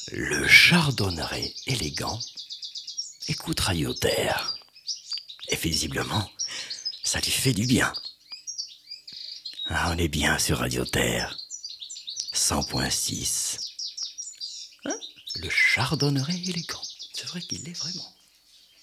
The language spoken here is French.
Le chardonneret élégant écoute Radio Terre. Et visiblement, ça lui fait du bien. Ah, on est bien sur Radio Terre. 100.6. Hein? Le chardonneret élégant. C'est vrai qu'il l'est vraiment.